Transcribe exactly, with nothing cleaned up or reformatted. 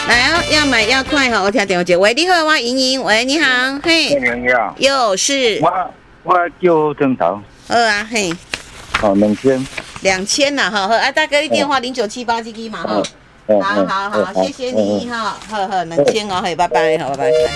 来哦，要买要快哈！我听电话接，喂，你好，我莹莹，喂，你好，嘿， 你好， 又是我我叫郑头， 好啊，嘿， 哦，两千， 两千呐，哈，好啊，大哥，你电话零九七八这个嘛，哈，好好好，谢谢你哈，好好，两千哦，嘿，拜拜，好，拜拜。